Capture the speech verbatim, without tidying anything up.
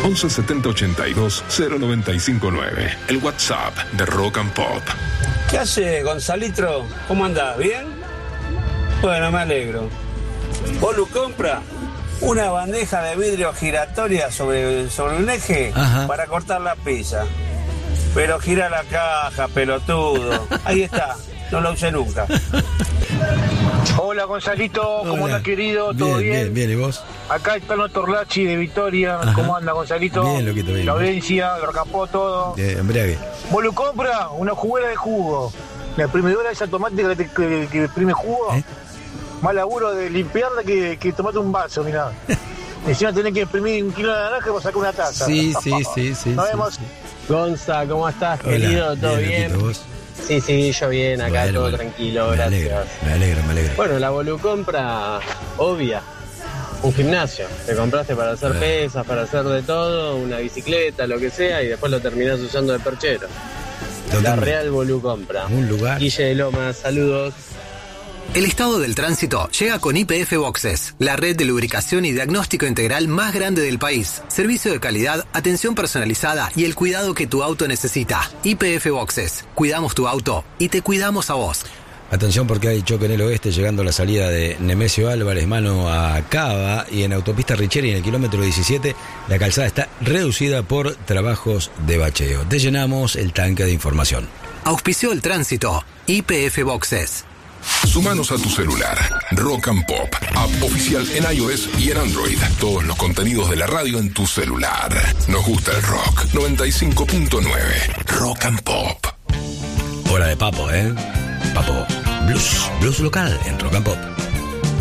once setenta ochenta y dos cero noventa y cinco nueve. El WhatsApp de Rock and Pop. ¿Qué hace, Gonzalitro? ¿Cómo andás? ¿Bien? Bueno, me alegro. Bolu compra una bandeja de vidrio giratoria sobre, sobre un eje. Ajá. Para cortar la pizza. Pero gira la caja, pelotudo. Ahí está, no lo usé nunca. Hola, Gonzalito, ¿cómo andás, querido? ¿Todo bien? Bien, bien, ¿y vos? Acá está el Torlachi de Victoria. Ajá. ¿Cómo anda, Gonzalito? Bien, loquito, bien. La audiencia, lo capó todo. Bien, embriague. Bolu compra una juguera de jugo. La exprimidora esa automática que, te, que, que exprime jugo. ¿Eh? Más laburo de limpiarla que, que tomate un vaso, mirá. Encima tenés que exprimir un kilo de naranja para sacar una taza. Sí, sí, sí, sí. Nos sí, vemos. Sí. Gonza, ¿cómo estás, Hola, querido? ¿Todo bien? bien? Loquito, ¿vos? Sí, sí, yo bien, acá bueno, todo bueno. tranquilo, me gracias. Alegro, me alegro, me alegro. Bueno, la volucompra obvia, un gimnasio. Te compraste para hacer bueno. pesas, para hacer de todo, una bicicleta, lo que sea, y después lo terminás usando de perchero. La Real Volucompra. Un lugar. Guille de Lomas, saludos. El estado del tránsito llega con Y P F Boxes, la red de lubricación y diagnóstico integral más grande del país. Servicio de calidad, atención personalizada y el cuidado que tu auto necesita. Y P F Boxes. Cuidamos tu auto y te cuidamos a vos. Atención porque hay choque en el oeste llegando a la salida de Nemesio Álvarez, mano a Cava, y en autopista Richeri en el kilómetro diecisiete la calzada está reducida por trabajos de bacheo. Te llenamos el tanque de información. Auspició el tránsito. Y P F Boxes. Sumanos a tu celular. Rock and Pop, app oficial en iOS y en Android. Todos los contenidos de la radio en tu celular. Nos gusta el rock. noventa y cinco punto nueve. Rock and Pop. Hora de Papo, ¿eh? Papo. Blues. Blues local en Rock and Pop.